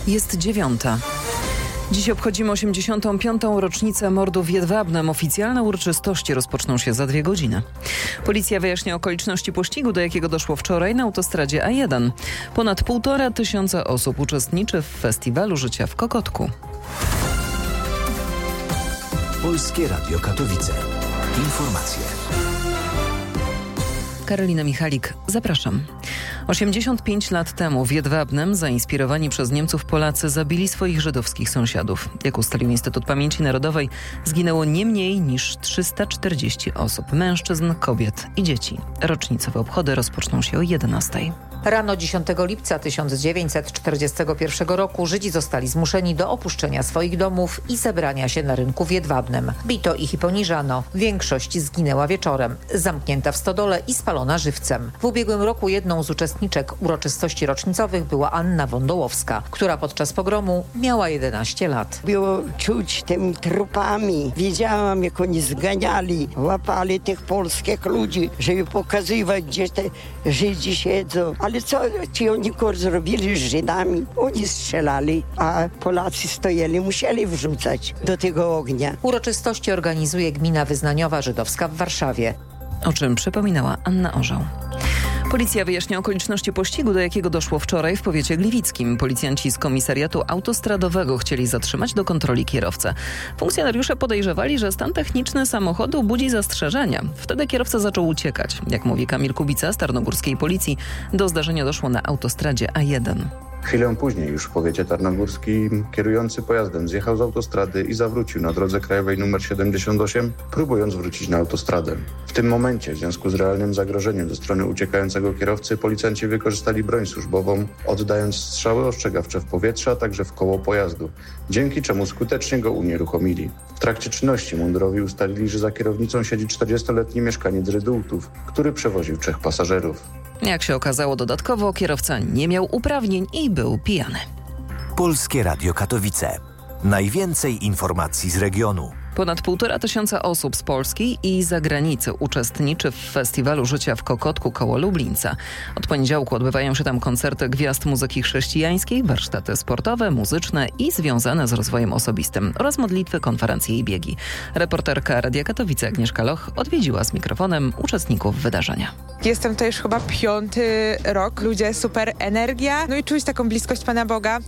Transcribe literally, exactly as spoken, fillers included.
Jest dziewiąta. Dziś obchodzimy osiemdziesiątą piątą rocznicę mordu w Jedwabnem. Oficjalne uroczystości rozpoczną się za dwie godziny. Policja wyjaśnia okoliczności pościgu, do jakiego doszło wczoraj na autostradzie A jeden. Ponad półtora tysiąca osób uczestniczy w Festiwalu Życia w Kokotku. Polskie Radio Katowice. Informacje. Karolina Michalik, zapraszam. osiemdziesiąt pięć lat temu w Jedwabnem zainspirowani przez Niemców Polacy zabili swoich żydowskich sąsiadów. Jak ustalił Instytut Pamięci Narodowej, zginęło nie mniej niż trzysta czterdzieści osób, mężczyzn, kobiet i dzieci. Rocznicowe obchody rozpoczną się o jedenastej. Rano dziesiątego lipca tysiąc dziewięćset czterdziestego pierwszego roku Żydzi zostali zmuszeni do opuszczenia swoich domów i zebrania się na rynku w Jedwabnem. Bito ich i poniżano. Większość zginęła wieczorem, zamknięta w stodole i spalona żywcem. W ubiegłym roku jedną z uczestniczek uroczystości rocznicowych była Anna Wądołowska, która podczas pogromu miała jedenaście lat. Było czuć tymi trupami. Wiedziałam, jak oni zganiali, łapali tych polskich ludzi, żeby pokazywać, gdzie te Żydzi siedzą. Ale co ci oni zrobili z Żydami? Oni strzelali, a Polacy stojeli, musieli wrzucać do tego ognia. Uroczystości organizuje Gmina Wyznaniowa Żydowska w Warszawie. O czym przypominała Anna Orzeł. Policja wyjaśnia okoliczności pościgu, do jakiego doszło wczoraj w powiecie gliwickim. Policjanci z komisariatu autostradowego chcieli zatrzymać do kontroli kierowcę. Funkcjonariusze podejrzewali, że stan techniczny samochodu budzi zastrzeżenia. Wtedy kierowca zaczął uciekać. Jak mówi Kamil Kubica z tarnogórskiej policji, do zdarzenia doszło na autostradzie A jeden. Chwilę później już w powiecie tarnogórskim kierujący pojazdem zjechał z autostrady i zawrócił na drodze krajowej nr siedemdziesiąt osiem, próbując wrócić na autostradę. W tym momencie, w związku z realnym zagrożeniem ze strony uciekającego kierowcy, policjanci wykorzystali broń służbową, oddając strzały ostrzegawcze w powietrze, a także w koło pojazdu, dzięki czemu skutecznie go unieruchomili. W trakcie czynności mundurowi ustalili, że za kierownicą siedzi czterdziestoletni mieszkaniec Rydultów, który przewoził trzech pasażerów. Jak się okazało dodatkowo, kierowca nie miał uprawnień i był pijany. Polskie Radio Katowice. Najwięcej informacji z regionu. Ponad półtora tysiąca osób z Polski i zagranicy uczestniczy w Festiwalu Życia w Kokotku koło Lublińca. Od poniedziałku odbywają się tam koncerty gwiazd muzyki chrześcijańskiej, warsztaty sportowe, muzyczne i związane z rozwojem osobistym oraz modlitwy, konferencje i biegi. Reporterka Radia Katowice Agnieszka Loch odwiedziła z mikrofonem uczestników wydarzenia. Jestem to już chyba piąty rok. Ludzie, super energia, no i czuć taką bliskość Pana Boga.